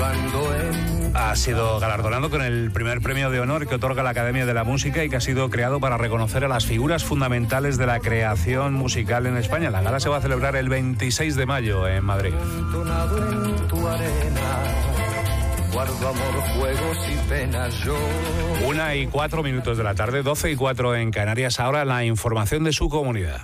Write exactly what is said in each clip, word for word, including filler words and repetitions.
Ha sido galardonado con el primer premio de honor que otorga la Academia de la Música y que ha sido creado para reconocer a las figuras fundamentales de la creación musical en España. La gala se va a celebrar el veintiséis de mayo en Madrid. Guardo amor, juegos y penas yo. Una y cuatro minutos de la tarde, doce y cuatro en Canarias. Ahora la información de su comunidad.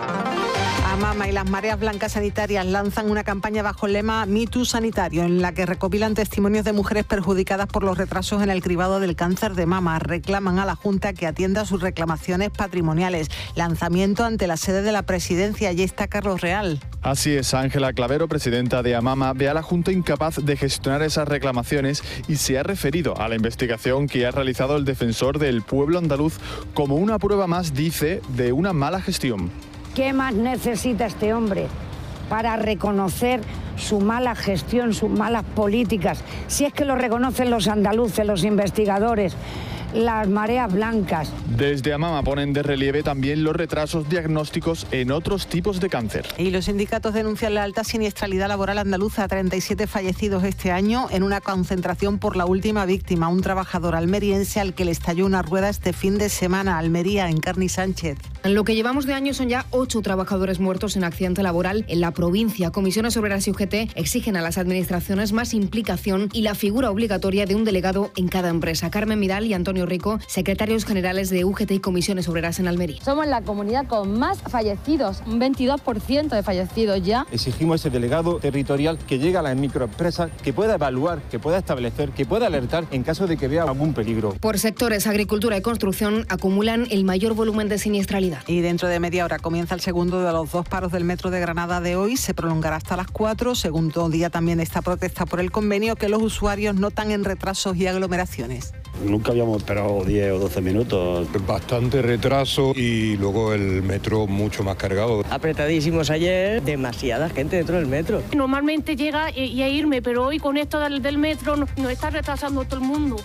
AMAMA y las Mareas Blancas Sanitarias lanzan una campaña bajo el lema Me Too Sanitario, en la que recopilan testimonios de mujeres perjudicadas por los retrasos en el cribado del cáncer de mama. Reclaman a la Junta que atienda sus reclamaciones patrimoniales. Lanzamiento ante la sede de la Presidencia. Allí está Carlos Real. Así es, Ángela Clavero, presidenta de AMAMA, ve a la Junta incapaz de gestionar esas reclamaciones y se ha referido a la investigación que ha realizado el defensor del pueblo andaluz como una prueba más, dice, de una mala gestión. ¿Qué más necesita este hombre para reconocer su mala gestión, sus malas políticas? Si es que lo reconocen los andaluces, los investigadores, las Mareas Blancas. Desde AMAMA ponen de relieve también los retrasos diagnósticos en otros tipos de cáncer. Y los sindicatos denuncian la alta siniestralidad laboral andaluza, treinta y siete fallecidos este año en una concentración por la última víctima, un trabajador almeriense al que le estalló una rueda este fin de semana. Almería, Encarni Sánchez. En lo que llevamos de año son ya ocho trabajadores muertos en accidente laboral en la provincia. Comisiones Obreras y U G T exigen a las administraciones más implicación y la figura obligatoria de un delegado en cada empresa. Carmen Midal y Antonio Rico, secretarios generales de U G T y Comisiones Obreras en Almería. Somos la comunidad con más fallecidos, un veintidós por ciento de fallecidos ya. Exigimos ese delegado territorial que llegue a las microempresas, que pueda evaluar, que pueda establecer, que pueda alertar en caso de que vea algún peligro. Por sectores, agricultura y construcción acumulan el mayor volumen de siniestralidad. Y dentro de media hora comienza el segundo de los dos paros del metro de Granada de hoy. Se prolongará hasta las cuatro. Segundo día también de esta protesta por el convenio que los usuarios notan en retrasos y aglomeraciones. Nunca habíamos esperado diez o doce minutos. Bastante retraso y luego el metro mucho más cargado. Apretadísimos ayer, demasiada gente dentro del metro. Normalmente llega y a irme, pero hoy con esto del, del metro nos, nos está retrasando todo el mundo.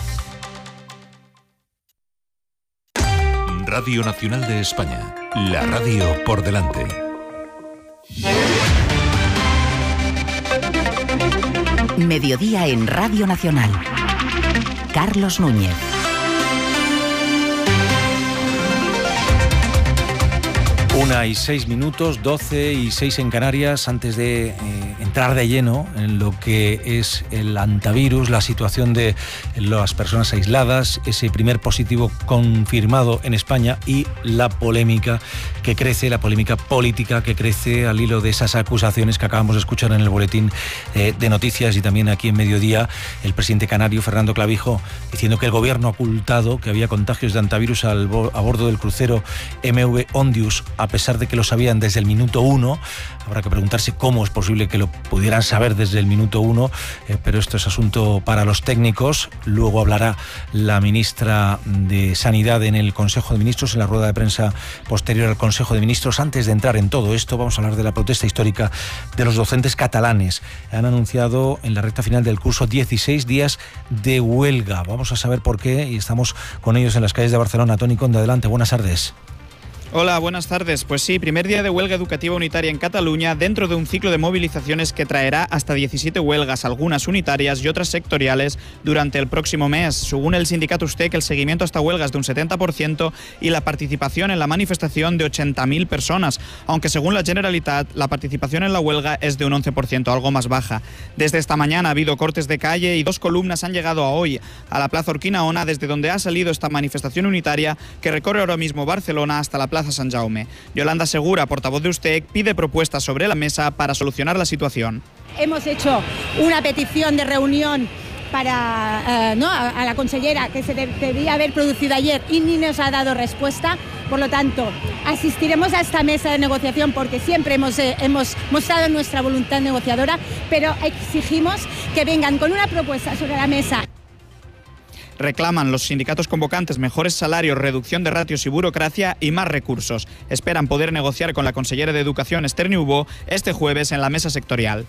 Radio Nacional de España, la radio por delante. Mediodía en Radio Nacional. Carlos Núñez. Una y seis minutos, doce y seis en Canarias, antes de eh, entrar de lleno en lo que es el antivirus, la situación de las personas aisladas, ese primer positivo confirmado en España y la polémica que crece, la polémica política que crece al hilo de esas acusaciones que acabamos de escuchar en el boletín eh, de noticias y también aquí en Mediodía, el presidente canario Fernando Clavijo diciendo que el gobierno ha ocultado que había contagios de antivirus al bo- a bordo del crucero M V Ondius, a pesar de que lo sabían desde el minuto uno. Habrá que preguntarse cómo es posible que lo pudieran saber desde el minuto uno, eh, pero esto es asunto para los técnicos. Luego hablará la ministra de Sanidad en el Consejo de Ministros, en la rueda de prensa posterior al Consejo de Ministros. Antes de entrar en todo esto, vamos a hablar de la protesta histórica de los docentes catalanes. Han anunciado en la recta final del curso dieciséis días de huelga. Vamos a saber por qué y estamos con ellos en las calles de Barcelona. Toni Conde, adelante, buenas tardes. Hola, buenas tardes. Pues sí, primer día de huelga educativa unitaria en Cataluña dentro de un ciclo de movilizaciones que traerá hasta diecisiete huelgas, algunas unitarias y otras sectoriales, durante el próximo mes. Según el sindicato Ustec, el seguimiento a esta huelga es de un setenta por ciento y la participación en la manifestación de ochenta mil personas, aunque según la Generalitat, la participación en la huelga es de un once por ciento, algo más baja. Desde esta mañana ha habido cortes de calle y dos columnas han llegado a hoy a la Plaza Urquinaona, desde donde ha salido esta manifestación unitaria que recorre ahora mismo Barcelona hasta la Plaza Plaza Sant Jaume. Yolanda Segura, portavoz de Ustec, pide propuestas sobre la mesa para solucionar la situación. Hemos hecho una petición de reunión para, eh, ¿no? a, a la consellera que se de, debía haber producido ayer y ni nos ha dado respuesta. Por lo tanto, asistiremos a esta mesa de negociación porque siempre hemos, eh, hemos mostrado nuestra voluntad negociadora, pero exigimos que vengan con una propuesta sobre la mesa. Reclaman los sindicatos convocantes mejores salarios, reducción de ratios y burocracia y más recursos. Esperan poder negociar con la consellera de Educación, Esther Niubó, este jueves en la mesa sectorial.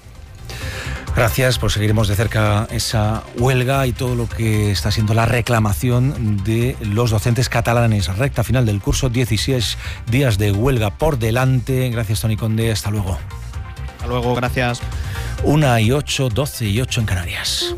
Gracias, pues seguiremos de cerca esa huelga y todo lo que está siendo la reclamación de los docentes catalanes. Recta final del curso, dieciséis días de huelga por delante. Gracias, Toni Conde. Hasta luego. Hasta luego, gracias. Una y ocho, doce y ocho en Canarias.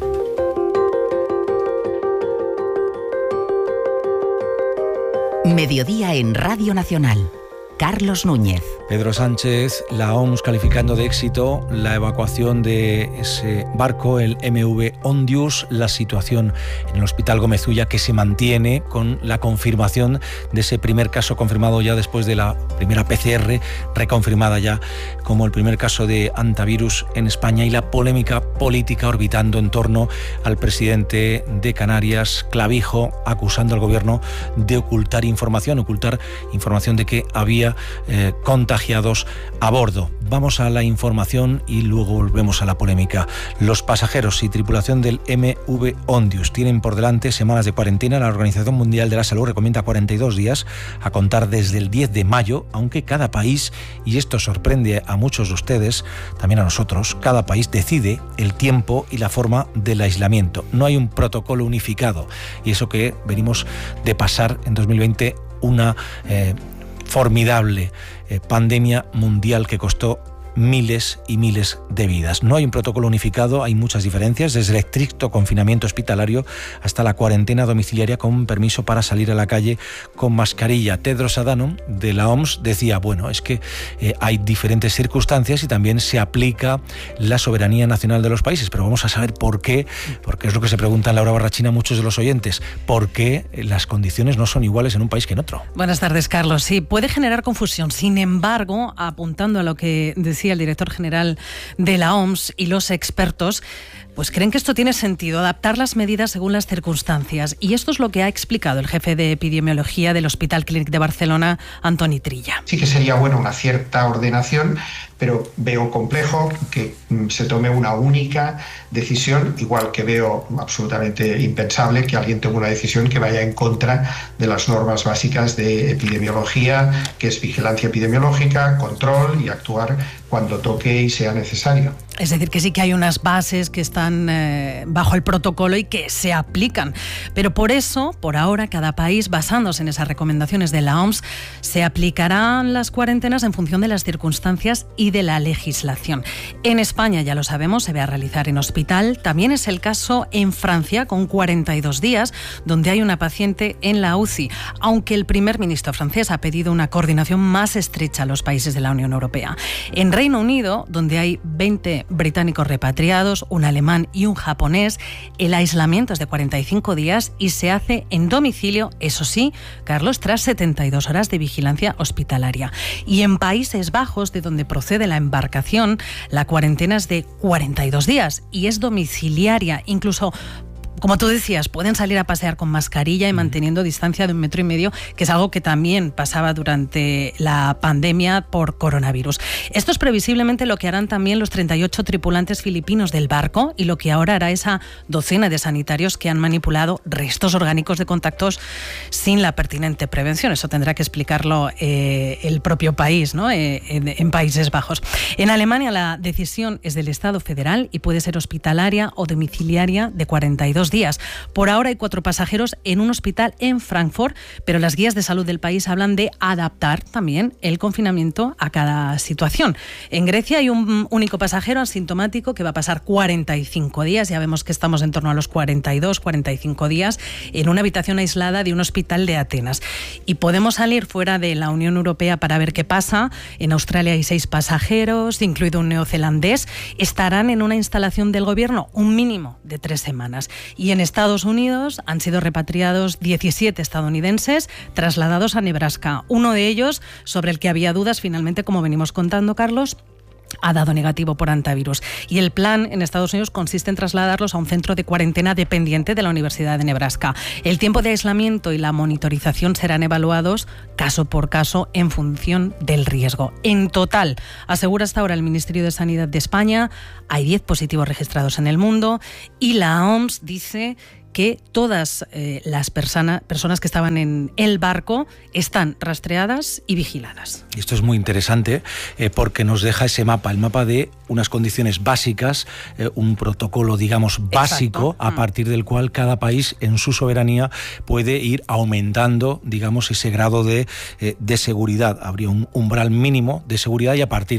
Mediodía en Radio Nacional. Carlos Núñez. Pedro Sánchez, la O M S calificando de éxito la evacuación de ese barco, el M V Ondius, la situación en el Hospital Gómez Ulla que se mantiene con la confirmación de ese primer caso confirmado ya después de la primera P C R, reconfirmada ya como el primer caso de hantavirus en España, y la polémica política orbitando en torno al presidente de Canarias, Clavijo, acusando al gobierno de ocultar información, ocultar información de que había eh, contagiados a bordo. Vamos a la información y luego volvemos a la polémica. Los pasajeros y tripulación del M V Ondius tienen por delante semanas de cuarentena. La Organización Mundial de la Salud recomienda cuarenta y dos días a contar desde el diez de mayo, aunque cada país, y esto sorprende a muchos de ustedes, también a nosotros, cada país decide el tiempo y la forma del aislamiento. No hay un protocolo unificado, y eso que venimos de pasar en dos mil veinte una eh, formidable eh, pandemia mundial que costó miles y miles de vidas. No hay un protocolo unificado, hay muchas diferencias, desde el estricto confinamiento hospitalario hasta la cuarentena domiciliaria con permiso para salir a la calle con mascarilla. Tedros Adhanom, de la O M S, decía, bueno, es que eh, hay diferentes circunstancias y también se aplica la soberanía nacional de los países, pero vamos a saber por qué, porque es lo que se preguntan Laura Barrachina muchos de los oyentes, por qué las condiciones no son iguales en un país que en otro. Buenas tardes, Carlos. Sí, puede generar confusión. Sin embargo, apuntando a lo que decía el director general de la O M S y los expertos, pues creen que esto tiene sentido, adaptar las medidas según las circunstancias. Y esto es lo que ha explicado el jefe de epidemiología del Hospital Clínic de Barcelona, Antoni Trilla. Sí que sería bueno una cierta ordenación, pero veo complejo que se tome una única decisión, igual que veo absolutamente impensable que alguien tome una decisión que vaya en contra de las normas básicas de epidemiología, que es vigilancia epidemiológica, control y actuar cuando toque y sea necesario. Es decir, que sí que hay unas bases que están eh, bajo el protocolo y que se aplican. Pero por eso, por ahora, cada país, basándose en esas recomendaciones de la O M S, se aplicarán las cuarentenas en función de las circunstancias y de la legislación. En España, ya lo sabemos, se va a realizar en hospital. También es el caso en Francia, con cuarenta y dos días, donde hay una paciente en la U C I, aunque el primer ministro francés ha pedido una coordinación más estrecha a los países de la Unión Europea. En Reino Unido, donde hay veinte británicos repatriados, un alemán y un japonés, el aislamiento es de cuarenta y cinco días y se hace en domicilio, eso sí, Carlos, tras setenta y dos horas de vigilancia hospitalaria. Y en Países Bajos, de donde procede la embarcación, la cuarentena es de cuarenta y dos días y es domiciliaria, incluso, como tú decías, pueden salir a pasear con mascarilla y manteniendo distancia de un metro y medio, que es algo que también pasaba durante la pandemia por coronavirus. Esto es previsiblemente lo que harán también los treinta y ocho tripulantes filipinos del barco y lo que ahora hará esa docena de sanitarios que han manipulado restos orgánicos de contactos sin la pertinente prevención. Eso tendrá que explicarlo eh, el propio país, ¿no? Eh, en, en Países Bajos. En Alemania la decisión es del Estado federal y puede ser hospitalaria o domiciliaria de cuarenta y dos días. Por ahora hay cuatro pasajeros en un hospital en Frankfurt, pero las guías de salud del país hablan de adaptar también el confinamiento a cada situación. En Grecia hay un único pasajero asintomático que va a pasar cuarenta y cinco días, ya vemos que estamos en torno a los cuarenta y dos, cuarenta y cinco días, en una habitación aislada de un hospital de Atenas. Y podemos salir fuera de la Unión Europea para ver qué pasa. En Australia hay seis pasajeros, incluido un neozelandés. Estarán en una instalación del gobierno un mínimo de tres semanas. Y en Estados Unidos han sido repatriados diecisiete estadounidenses trasladados a Nebraska. Uno de ellos, sobre el que había dudas, finalmente, como venimos contando, Carlos, ha dado negativo por hantavirus. Y el plan en Estados Unidos consiste en trasladarlos a un centro de cuarentena dependiente de la Universidad de Nebraska. El tiempo de aislamiento y la monitorización serán evaluados caso por caso en función del riesgo. En total, asegura hasta ahora el Ministerio de Sanidad de España, hay diez positivos registrados en el mundo y la O M S dice que todas eh, las persona, personas que estaban en el barco están rastreadas y vigiladas. Esto es muy interesante eh, porque nos deja ese mapa, el mapa de unas condiciones básicas, eh, un protocolo, digamos, básico, Exacto. a partir del cual cada país en su soberanía puede ir aumentando, digamos, ese grado de, eh, de seguridad. Habría un umbral mínimo de seguridad y a partir de ahí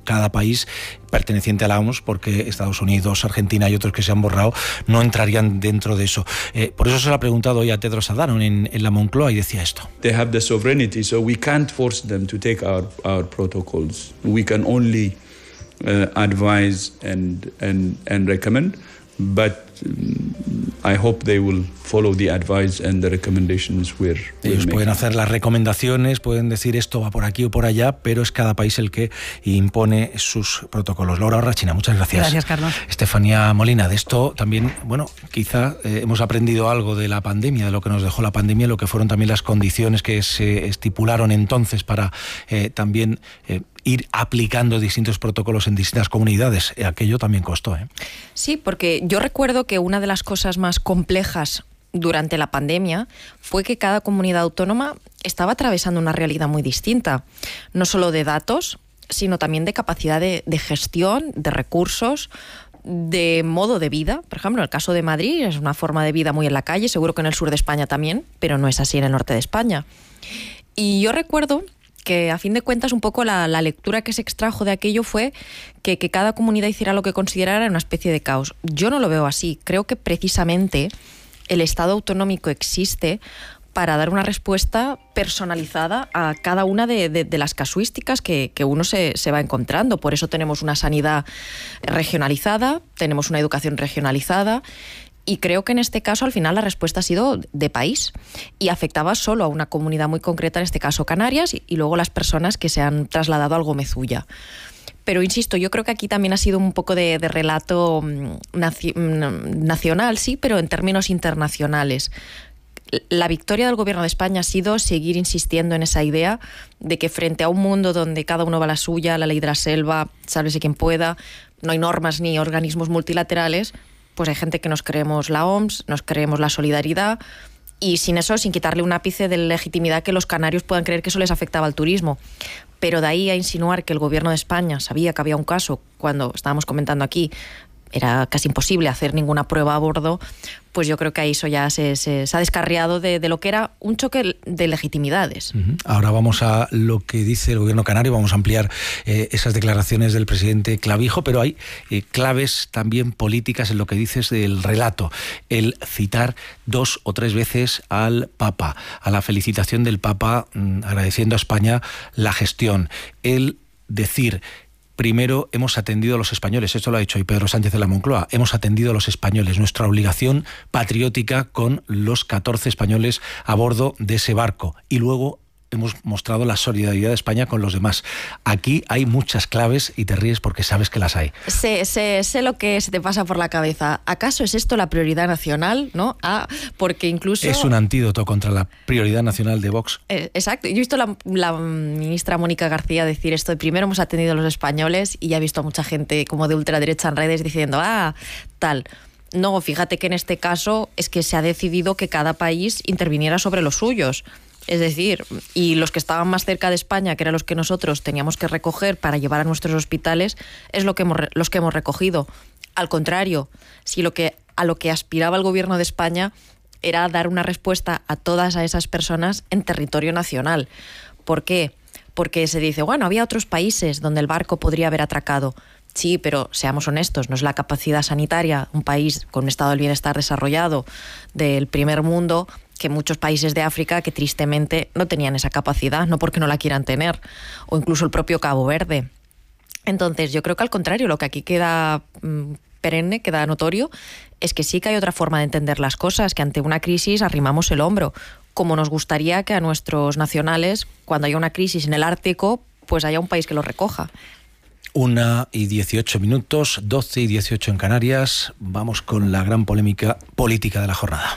cada país perteneciente a la O M S, porque Estados Unidos, Argentina y otros que se han borrado no entrarían dentro de eso. Eh, por eso se lo ha preguntado hoy a Tedros Adhanom en, en la Moncloa y decía esto. They have the sovereignty, so we can't force them to take our, our protocols. We can only uh, advise and, and, and recommend, but I hope they will follow the advice and the recommendations we're, we're Ellos making. pueden hacer las recomendaciones, pueden decir esto va por aquí o por allá, pero es cada país el que impone sus protocolos. Laura Orrachina, muchas gracias. Gracias, Carlos. Estefanía Molina, de esto también, bueno, quizá eh, hemos aprendido algo de la pandemia, de lo que nos dejó la pandemia, lo que fueron también las condiciones que se estipularon entonces para eh, también eh, ir aplicando distintos protocolos en distintas comunidades. Aquello también costó, ¿eh? Sí, porque yo recuerdo que una de las cosas más complejas durante la pandemia fue que cada comunidad autónoma estaba atravesando una realidad muy distinta, no solo de datos, sino también de capacidad de, de gestión, de recursos, de modo de vida. Por ejemplo, en el caso de Madrid es una forma de vida muy en la calle, seguro que en el sur de España también, pero no es así en el norte de España. Y yo recuerdo que a fin de cuentas un poco la, la lectura que se extrajo de aquello fue que, que cada comunidad hiciera lo que considerara una especie de caos. Yo no lo veo así. Creo que precisamente el Estado autonómico existe para dar una respuesta personalizada a cada una de, de, de las casuísticas que, que uno se, se va encontrando. Por eso tenemos una sanidad regionalizada, tenemos una educación regionalizada. Y creo que en este caso, al final, la respuesta ha sido de país y afectaba solo a una comunidad muy concreta, en este caso Canarias, y, y luego las personas que se han trasladado al Gomezulla. Pero, insisto, yo creo que aquí también ha sido un poco de, de relato naci- nacional, sí, pero en términos internacionales. La victoria del Gobierno de España ha sido seguir insistiendo en esa idea de que frente a un mundo donde cada uno va a la suya, la ley de la selva, sálvese quien pueda, no hay normas ni organismos multilaterales, pues hay gente que nos creemos la O M S, nos creemos la solidaridad, y sin eso, sin quitarle un ápice de legitimidad que los canarios puedan creer que eso les afectaba al turismo. Pero de ahí a insinuar que el Gobierno de España sabía que había un caso, cuando estábamos comentando aquí, era casi imposible hacer ninguna prueba a bordo, pues yo creo que ahí eso ya se, se, se ha descarriado de, de lo que era un choque de legitimidades. Uh-huh. Ahora vamos a lo que dice el Gobierno canario, vamos a ampliar eh, esas declaraciones del presidente Clavijo, pero hay eh, claves también políticas en lo que dices del relato. El citar dos o tres veces al Papa, a la felicitación del Papa, mmm, agradeciendo a España la gestión. El decir: primero hemos atendido a los españoles, esto lo ha dicho hoy Pedro Sánchez de la Moncloa, hemos atendido a los españoles, nuestra obligación patriótica con los catorce españoles a bordo de ese barco, y luego hemos mostrado la solidaridad de España con los demás. Aquí hay muchas claves y te ríes porque sabes que las hay. Sé, sé, sé lo que se te pasa por la cabeza. ¿Acaso es esto la prioridad nacional? ¿No? Ah, porque incluso... Es un antídoto contra la prioridad nacional de Vox. Eh, exacto. Yo he visto la, la ministra Mónica García decir esto de primero hemos atendido a los españoles, y ya he visto a mucha gente como de ultraderecha en redes diciendo, ah, tal... No, fíjate que en este caso es que se ha decidido que cada país interviniera sobre los suyos. Es decir, y los que estaban más cerca de España, que eran los que nosotros teníamos que recoger para llevar a nuestros hospitales, es lo que hemos, los que hemos recogido. Al contrario, si lo que, a lo que aspiraba el Gobierno de España era dar una respuesta a todas a esas personas en territorio nacional. ¿Por qué? Porque se dice, bueno, había otros países donde el barco podría haber atracado. Sí, pero seamos honestos, no es la capacidad sanitaria, un país con un estado del bienestar desarrollado del primer mundo, que muchos países de África que tristemente no tenían esa capacidad, no porque no la quieran tener, o incluso el propio Cabo Verde. Entonces, yo creo que al contrario, lo que aquí queda mmm, perenne, queda notorio, es que sí que hay otra forma de entender las cosas, que ante una crisis arrimamos el hombro, como nos gustaría que a nuestros nacionales, cuando haya una crisis en el Ártico, pues haya un país que los recoja. Una y dieciocho minutos, doce y dieciocho en Canarias. Vamos con la gran polémica política de la jornada.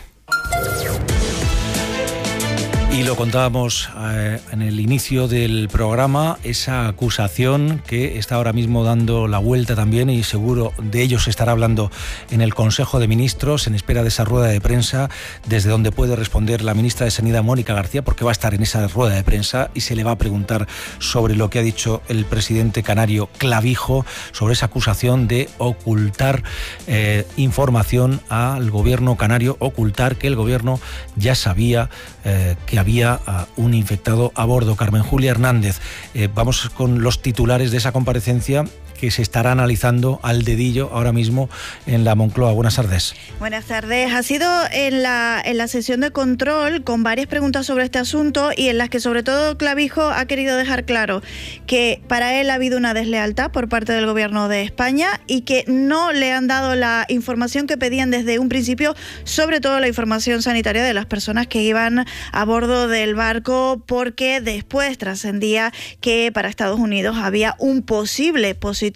Y lo contábamos eh, en el inicio del programa, esa acusación que está ahora mismo dando la vuelta también, y seguro de ello se estará hablando en el Consejo de Ministros, en espera de esa rueda de prensa, desde donde puede responder la ministra de Sanidad, Mónica García, porque va a estar en esa rueda de prensa y se le va a preguntar sobre lo que ha dicho el presidente canario Clavijo, sobre esa acusación de ocultar eh, información al gobierno canario, ocultar que el gobierno ya sabía eh, que que había uh, un infectado a bordo. Carmen Julia Hernández, eh, vamos con los titulares de esa comparecencia que se estará analizando al dedillo ahora mismo en la Moncloa. Buenas tardes. Buenas tardes. Ha sido en la, en la sesión de control con varias preguntas sobre este asunto y en las que sobre todo Clavijo ha querido dejar claro que para él ha habido una deslealtad por parte del Gobierno de España y que no le han dado la información que pedían desde un principio, sobre todo la información sanitaria de las personas que iban a bordo del barco, porque después trascendía que para Estados Unidos había un posible positivo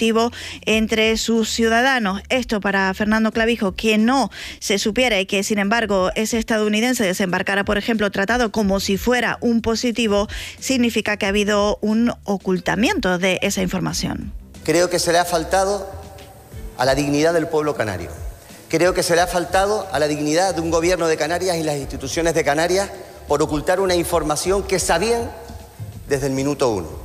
entre sus ciudadanos. Esto para Fernando Clavijo, que no se supiera y que sin embargo ese estadounidense desembarcara, por ejemplo, tratado como si fuera un positivo, significa que ha habido un ocultamiento de esa información. Creo que se le ha faltado a la dignidad del pueblo canario. Creo que se le ha faltado a la dignidad de un gobierno de Canarias y las instituciones de Canarias por ocultar una información que sabían desde el minuto uno.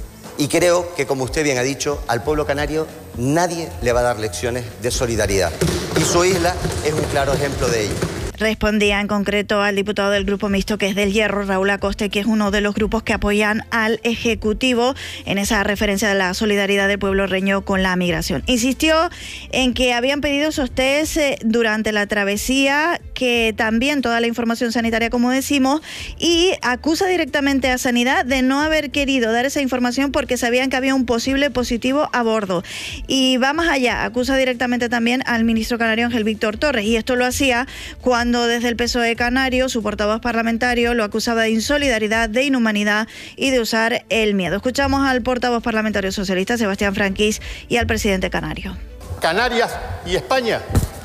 Y creo que, como usted bien ha dicho, al pueblo canario nadie le va a dar lecciones de solidaridad. Y su isla es un claro ejemplo de ello. Respondía en concreto al diputado del Grupo Mixto, que es del Hierro, Raúl Acoste, que es uno de los grupos que apoyan al Ejecutivo en esa referencia de la solidaridad del pueblo reño con la migración. Insistió en que habían pedido esos test durante la travesía, que también toda la información sanitaria, como decimos, y acusa directamente a Sanidad de no haber querido dar esa información porque sabían que había un posible positivo a bordo. Y va más allá, acusa directamente también al ministro canario Ángel Víctor Torres, y esto lo hacía cuando Cuando desde el P S O E canario, su portavoz parlamentario lo acusaba de insolidaridad, de inhumanidad y de usar el miedo. Escuchamos al portavoz parlamentario socialista, Sebastián Franquís, y al presidente canario. Canarias y España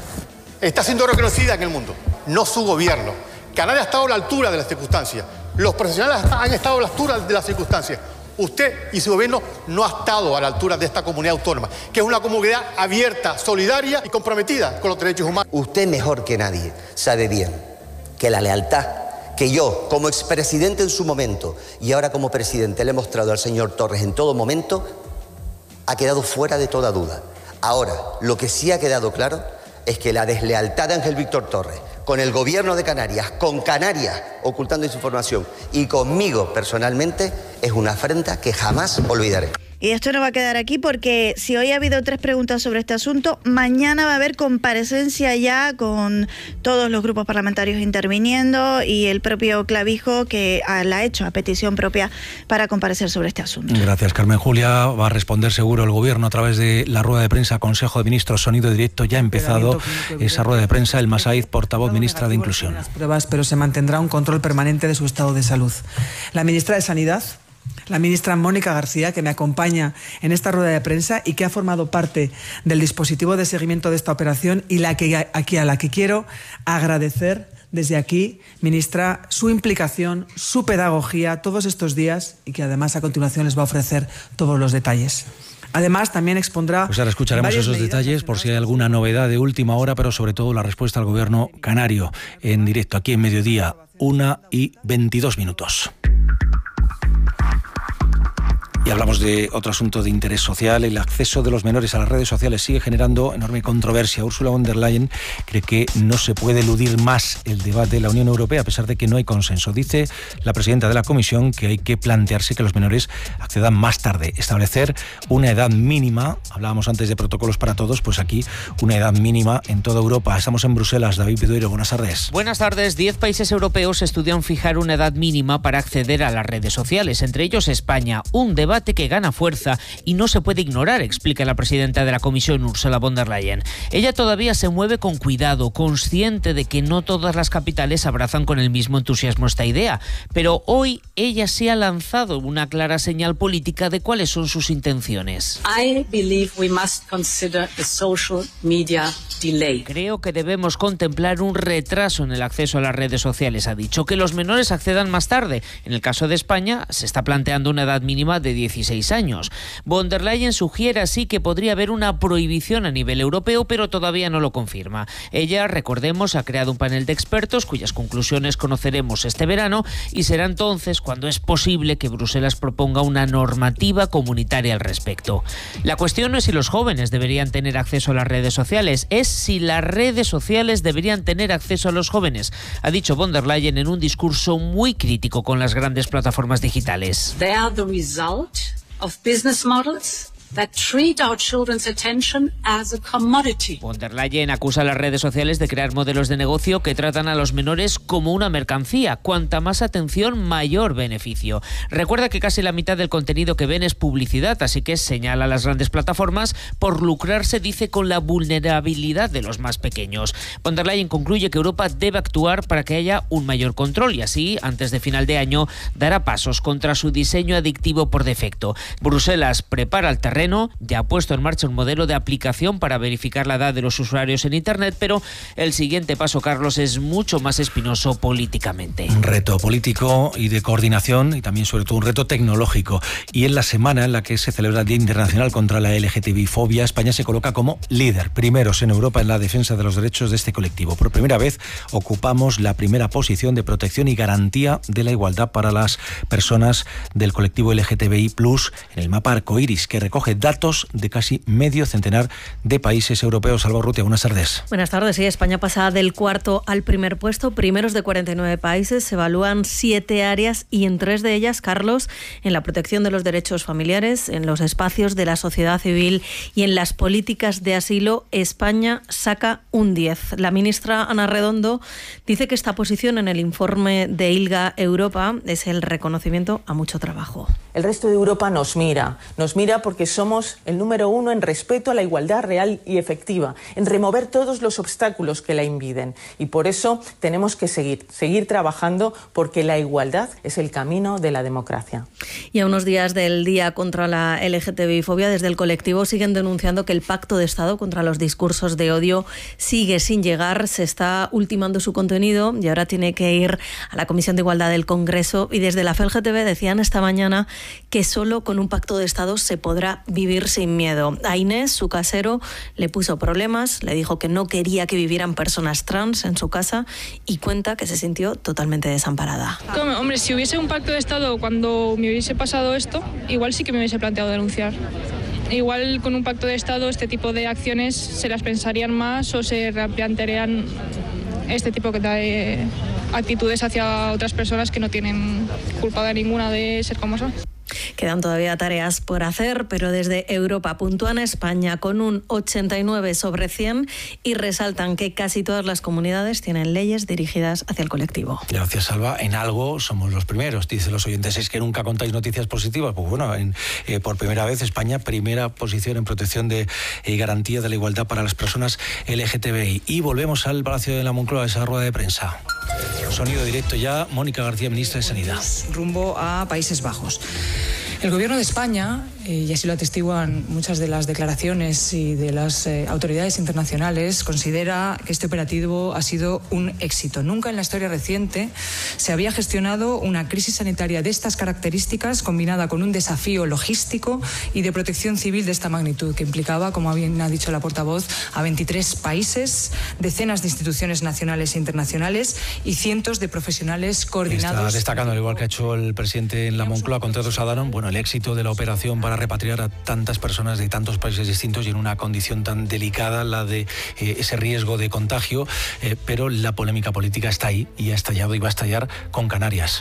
está siendo reconocida en el mundo, no su gobierno. Canarias ha estado a la altura de las circunstancias. Los profesionales han estado a la altura de las circunstancias. Usted y su gobierno no ha estado a la altura de esta comunidad autónoma, que es una comunidad abierta, solidaria y comprometida con los derechos humanos. Usted mejor que nadie sabe bien que la lealtad que yo, como expresidente en su momento y ahora como presidente, le he mostrado al señor Torres en todo momento, ha quedado fuera de toda duda. Ahora, lo que sí ha quedado claro es que la deslealtad de Ángel Víctor Torres con el gobierno de Canarias, con Canarias ocultando esa información y conmigo personalmente, es una afrenta que jamás olvidaré. Y esto no va a quedar aquí porque si hoy ha habido tres preguntas sobre este asunto, mañana va a haber comparecencia ya con todos los grupos parlamentarios interviniendo y el propio Clavijo, que la ha hecho a petición propia para comparecer sobre este asunto. Gracias, Carmen Julia. Va a responder seguro el Gobierno a través de la rueda de prensa Consejo de Ministros Sonido Directo. Ya ha empezado esa rueda de prensa. El Masaiz, portavoz ministra de Inclusión. Las pruebas, pero se mantendrá un control permanente de su estado de salud. La ministra de Sanidad, la ministra Mónica García, que me acompaña en esta rueda de prensa y que ha formado parte del dispositivo de seguimiento de esta operación y la que, aquí, a la que quiero agradecer desde aquí, ministra, su implicación, su pedagogía todos estos días y que además a continuación les va a ofrecer todos los detalles. Además, también expondrá... Pues ahora escucharemos esos detalles por si hay alguna novedad de última hora, pero sobre todo la respuesta al Gobierno canario en directo aquí en Mediodía, una y veintidós minutos. Y hablamos de otro asunto de interés social. El acceso de los menores a las redes sociales sigue generando enorme controversia. Ursula von der Leyen cree que no se puede eludir más el debate de la Unión Europea a pesar de que no hay consenso. Dice la presidenta de la Comisión que hay que plantearse que los menores accedan más tarde. Establecer una edad mínima. Hablábamos antes de protocolos para todos, pues aquí una edad mínima en toda Europa. Estamos en Bruselas. David Piduero, buenas tardes. Buenas tardes. Diez países europeos estudian fijar una edad mínima para acceder a las redes sociales, entre ellos España. Un debate que gana fuerza y no se puede ignorar, explica la presidenta de la Comisión, Ursula von der Leyen. Ella todavía se mueve con cuidado, consciente de que no todas las capitales abrazan con el mismo entusiasmo esta idea, pero hoy ella sí ha lanzado una clara señal política de cuáles son sus intenciones. I believe we must consider the social media delay. Creo que debemos contemplar un retraso en el acceso a las redes sociales, ha dicho, que los menores accedan más tarde. En el caso de España se está planteando una edad mínima de dieciséis años. Von der Leyen sugiere así que podría haber una prohibición a nivel europeo, pero todavía no lo confirma. Ella, recordemos, ha creado un panel de expertos cuyas conclusiones conoceremos este verano y será entonces cuando es posible que Bruselas proponga una normativa comunitaria al respecto. La cuestión no es si los jóvenes deberían tener acceso a las redes sociales, es si las redes sociales deberían tener acceso a los jóvenes, ha dicho von der Leyen en un discurso muy crítico con las grandes plataformas digitales. They are the result of business models that treat our children's attention as a commodity. Von der Leyen acusa a las redes sociales de crear modelos de negocio que tratan a los menores como una mercancía. Cuanta más atención, mayor beneficio. Recuerda que casi la mitad del contenido que ven es publicidad, así que señala a las grandes plataformas por lucrarse, dice, con la vulnerabilidad de los más pequeños. Von der Leyen concluye que Europa debe actuar para que haya un mayor control y así, antes de final de año, dará pasos contra su diseño adictivo por defecto. Bruselas prepara el terreno. Ya ha puesto en marcha un modelo de aplicación para verificar la edad de los usuarios en Internet, pero el siguiente paso, Carlos, es mucho más espinoso políticamente. Un reto político y de coordinación y también, sobre todo, un reto tecnológico. Y en la semana en la que se celebra el Día Internacional contra la L G T B I fobia, España se coloca como líder, primeros en Europa en la defensa de los derechos de este colectivo. Por primera vez ocupamos la primera posición de protección y garantía de la igualdad para las personas del colectivo L G T B I plus, en el mapa arcoíris, que recoge datos de casi medio centenar de países europeos. Alba Urrutia, buenas tardes. Buenas tardes. Sí, España pasa del cuarto al primer puesto. Primeros de cuarenta y nueve países. Se evalúan siete áreas y en tres de ellas, Carlos, en la protección de los derechos familiares, en los espacios de la sociedad civil y en las políticas de asilo, España saca un diez. La ministra Ana Redondo dice que esta posición en el informe de ILGA Europa es el reconocimiento a mucho trabajo. El resto de Europa nos mira, nos mira porque somos el número uno en respeto a la igualdad real y efectiva, en remover todos los obstáculos que la impiden. Y por eso tenemos que seguir, seguir trabajando porque la igualdad es el camino de la democracia. Y a unos días del Día contra la L G T B I fobia, desde el colectivo siguen denunciando que el Pacto de Estado contra los discursos de odio sigue sin llegar, se está ultimando su contenido y ahora tiene que ir a la Comisión de Igualdad del Congreso. Y desde la F L G T B decían esta mañana que solo con un pacto de Estado se podrá vivir sin miedo. A Inés, su casero, le puso problemas, le dijo que no quería que vivieran personas trans en su casa y cuenta que se sintió totalmente desamparada. Como, hombre, si hubiese un pacto de Estado cuando me hubiese pasado esto, igual sí que me hubiese planteado denunciar. Igual con un pacto de Estado este tipo de acciones se las pensarían más o se replantearían este tipo de actitudes hacia otras personas que no tienen culpa de ninguna de ser como son. Quedan todavía tareas por hacer, pero desde Europa puntúan a España con un ochenta y nueve sobre cien y resaltan que casi todas las comunidades tienen leyes dirigidas hacia el colectivo. Gracias, Alba. En algo somos los primeros, dicen los oyentes. ¿Es que nunca contáis noticias positivas? Pues bueno, en, eh, por primera vez España, primera posición en protección de y eh, garantía de la igualdad para las personas L G T B I. Y volvemos al Palacio de la Moncloa, a esa rueda de prensa. Sonido directo ya, Mónica García, ministra de Sanidad. Rumbo a Países Bajos. El Gobierno de España, eh, y así lo atestiguan muchas de las declaraciones y de las eh, autoridades internacionales, considera que este operativo ha sido un éxito. Nunca en la historia reciente se había gestionado una crisis sanitaria de estas características combinada con un desafío logístico y de protección civil de esta magnitud, que implicaba, como bien ha dicho la portavoz, a veintitrés países, decenas de instituciones nacionales e internacionales y cientos de profesionales coordinados. Está destacando, al igual que ha hecho el presidente en la Moncloa, contratos a Daron, bueno, el éxito de la operación para repatriar a tantas personas de tantos países distintos y en una condición tan delicada, la de eh, ese riesgo de contagio, eh, pero la polémica política está ahí y ha estallado y va a estallar con Canarias.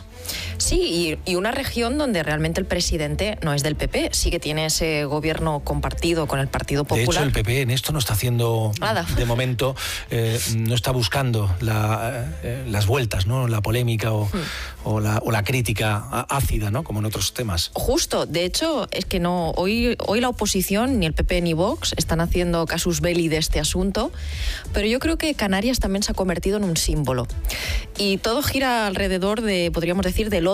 Sí, y, y una región donde realmente el presidente no es del P P, sí que tiene ese gobierno compartido con el Partido Popular. De hecho, el P P en esto no está haciendo, Nada. de momento, eh, no está buscando la, eh, las vueltas, ¿no? La polémica o, hmm. o, la, o la crítica ácida, ¿no? Como en otros temas. Justo, de hecho, es que no hoy, hoy la oposición, ni el P P ni Vox, están haciendo casus belli de este asunto, pero yo creo que Canarias también se ha convertido en un símbolo. Y todo gira alrededor de, podríamos decir, del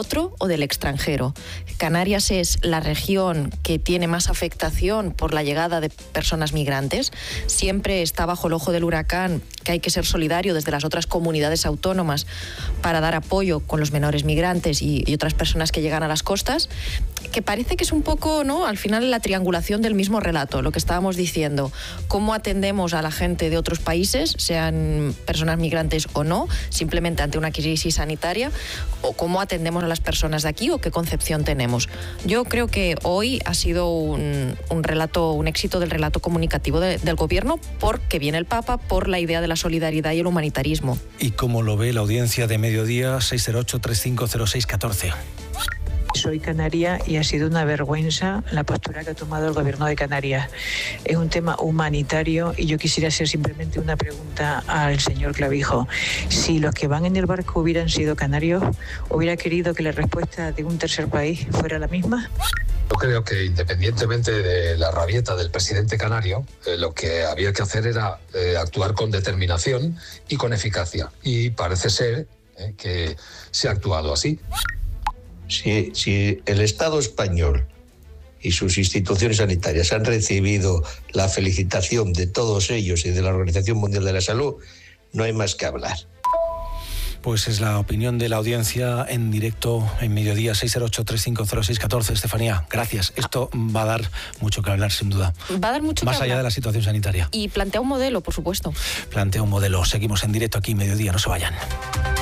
otro o del extranjero. Canarias es la región que tiene más afectación por la llegada de personas migrantes. Siempre está bajo el ojo del huracán, que hay que ser solidario desde las otras comunidades autónomas para dar apoyo con los menores migrantes y, y otras personas que llegan a las costas, que parece que es un poco, ¿no?, al final la triangulación del mismo relato, lo que estábamos diciendo. ¿Cómo atendemos a la gente de otros países, sean personas migrantes o no, simplemente ante una crisis sanitaria? ¿O cómo atendemos a las personas de aquí o qué concepción tenemos? Yo creo que hoy ha sido un, un relato, un éxito del relato comunicativo de, del gobierno, porque viene el Papa, por la idea de la solidaridad y el humanitarismo. ¿Y cómo lo ve la audiencia de mediodía? seis cero ocho, tres cinco cero seis, uno cuatro. Soy canaria y ha sido una vergüenza la postura que ha tomado el gobierno de Canarias. Es un tema humanitario y yo quisiera hacer simplemente una pregunta al señor Clavijo. Si los que van en el barco hubieran sido canarios, ¿hubiera querido que la respuesta de un tercer país fuera la misma? Yo creo que independientemente de la rabieta del presidente canario, eh, lo que había que hacer era eh, actuar con determinación y con eficacia. Y parece ser eh, que se ha actuado así. Si, si el Estado español y sus instituciones sanitarias han recibido la felicitación de todos ellos y de la Organización Mundial de la Salud, no hay más que hablar. Pues es la opinión de la audiencia en directo en mediodía, seis cero ocho, tres cinco cero seis, uno cuatro. Estefanía, gracias. Esto va a dar mucho que hablar, sin duda. Va a dar mucho Más que allá hablar. de la situación sanitaria. Y plantea un modelo, por supuesto. Plantea un modelo. Seguimos en directo aquí en mediodía, no se vayan.